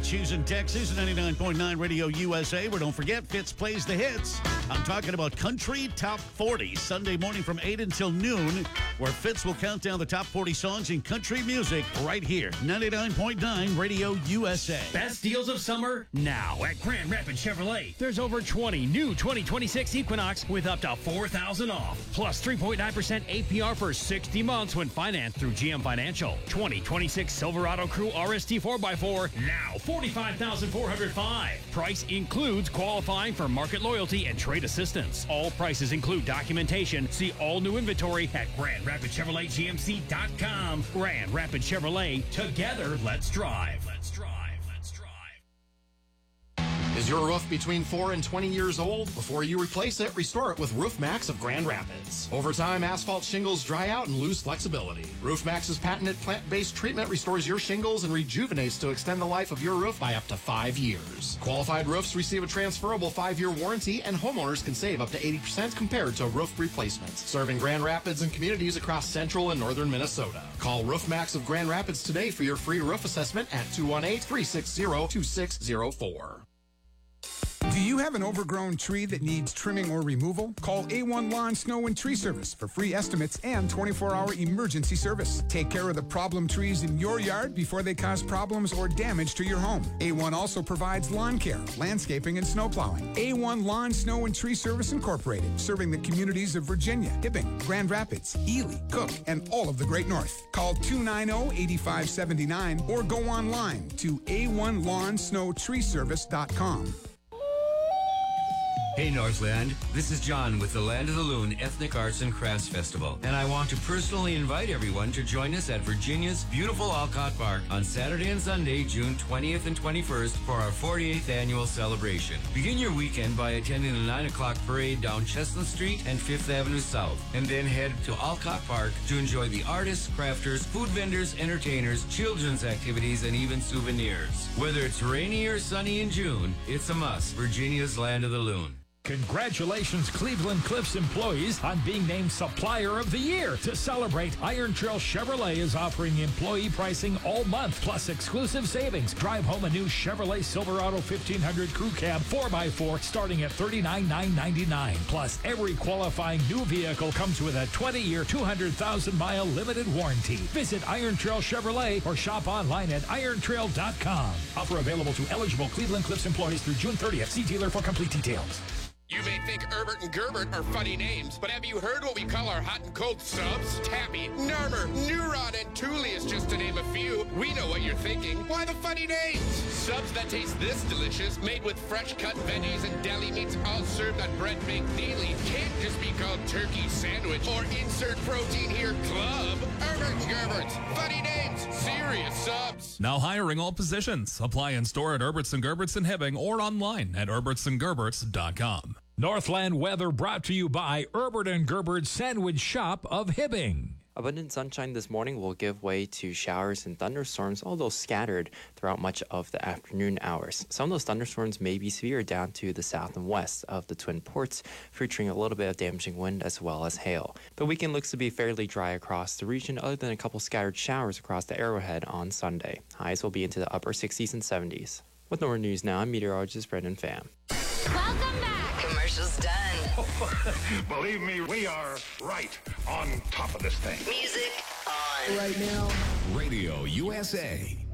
Houston, Texas, 99.9 Radio USA, where don't forget, Fitz plays the hits. I'm talking about Country Top 40, Sunday morning from 8 until noon, where Fitz will count down the top 40 songs in country music right here, 99.9 Radio USA. Best deals of summer now at Grand Rapids Chevrolet. There's over 20 new 2026 Equinox with up to $4,000 off, plus 3.9% APR for 60 months when financed through GM Financial. 2026 Silverado Crew RST 4x4, now $45,405. Price includes qualifying for market loyalty and trade assistance. All prices include documentation. See all new inventory at GrandRapidsChevroletGMC.com. Grand Rapids Chevrolet. Together, let's drive. Let's drive. Let's drive. Is your roof between 4 and 20 years old? Before you replace it, restore it with Roof Max of Grand Rapids. Over time, asphalt shingles dry out and lose flexibility. Roof Max's patented plant-based treatment restores your shingles and rejuvenates to extend the life of your roof by up to 5 years. Qualified roofs receive a transferable 5-year warranty, and homeowners can save up to 80% compared to roof replacements. Serving Grand Rapids and communities across central and northern Minnesota. Call Roof Max of Grand Rapids today for your free roof assessment at 218-360-2604. Do you have an overgrown tree that needs trimming or removal? Call A1 Lawn, Snow, and Tree Service for free estimates and 24-hour emergency service. Take care of the problem trees in your yard before they cause problems or damage to your home. A1 also provides lawn care, landscaping, and snow plowing. A1 Lawn, Snow, and Tree Service Incorporated, serving the communities of Virginia, Hibbing, Grand Rapids, Ely, Cook, and all of the Great North. Call 290-8579 or go online to a1lawnsnowtreeservice.com. Hey Northland, this is John with the Land of the Loon Ethnic Arts and Crafts Festival, and I want to personally invite everyone to join us at Virginia's beautiful Alcott Park on Saturday and Sunday, June 20th and 21st for our 48th annual celebration. Begin your weekend by attending the 9 o'clock parade down Chestnut Street and 5th Avenue South, and then head to Alcott Park to enjoy the artists, crafters, food vendors, entertainers, children's activities, and even souvenirs. Whether it's rainy or sunny in June, it's a must. Virginia's Land of the Loon. Congratulations, Cleveland Cliffs employees, on being named Supplier of the Year. To celebrate, Iron Trail Chevrolet is offering employee pricing all month, plus exclusive savings. Drive home a new Chevrolet Silverado 1500 Crew Cab 4x4 starting at $39,999. Plus, every qualifying new vehicle comes with a 20-year, 200,000-mile limited warranty. Visit Iron Trail Chevrolet or shop online at irontrail.com. Offer available to eligible Cleveland Cliffs employees through June 30th. See dealer for complete details. You may think Herbert and Gerbert are funny names, but have you heard what we call our hot and cold subs? Tappy, Narmer, Neuron, and Tulius, just to name a few. We know what you're thinking. Why the funny names? Subs that taste this delicious, made with fresh cut veggies and deli meats, all served on bread baked daily, can't just be called turkey sandwich or insert protein here club. Herbert and Gerbert's funny names, serious subs. Now hiring all positions. Apply in store at Herberts and Gerberts in Hibbing or online at herbertsandgerberts.com. Northland weather brought to you by Herbert and Gerbert's Sandwich Shop of Hibbing. Abundant sunshine this morning will give way to showers and thunderstorms, although scattered throughout much of the afternoon hours. Some of those thunderstorms may be severe down to the south and west of the Twin Ports, featuring a little bit of damaging wind as well as hail. The weekend looks to be fairly dry across the region, other than a couple scattered showers across the Arrowhead on Sunday. Highs will be into the upper 60s and 70s. With Northern News Now, I'm meteorologist Brendan Pham. Welcome back. Commercials done. Believe me, we are right on top of this thing. Music on. Right now, Radio USA.